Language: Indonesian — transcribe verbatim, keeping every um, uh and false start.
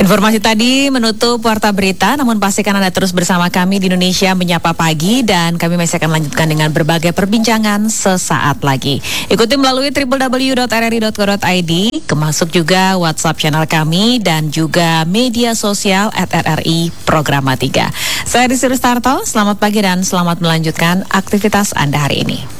Informasi tadi menutup Warta Berita, namun pastikan Anda terus bersama kami di Indonesia Menyapa Pagi dan kami masih akan melanjutkan dengan berbagai perbincangan sesaat lagi. Ikuti melalui w w w dot r r i dot co dot i d, kemasuk juga WhatsApp channel kami dan juga media sosial at R R I Programa tiga. Saya Rizky Rustarto, selamat pagi dan selamat melanjutkan aktivitas Anda hari ini.